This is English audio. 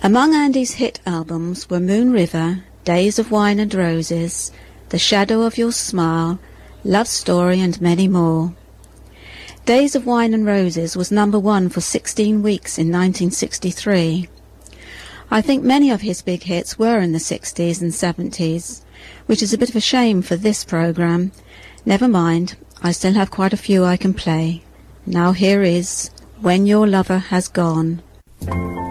Among Andy's hit albums were Moon River, Days of Wine and Roses, The Shadow of Your Smile, Love Story and many more. Days of Wine and Roses was number 1 for 16 weeks in 1963. I think many of his big hits were in the 60s and 70s, which is a bit of a shame for this programme. Never mind, I still have quite a few I can play. Now here is When Your Lover Has Gone.